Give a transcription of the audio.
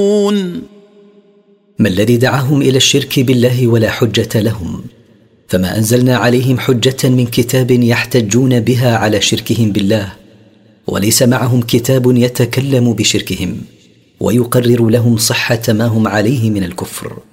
ما الذي دعاهم إلى الشرك بالله ولا حجة لهم؟ فما أنزلنا عليهم حجة من كتاب يحتجون بها على شركهم بالله، وليس معهم كتاب يتكلم بشركهم ويقرر لهم صحة ما هم عليه من الكفر.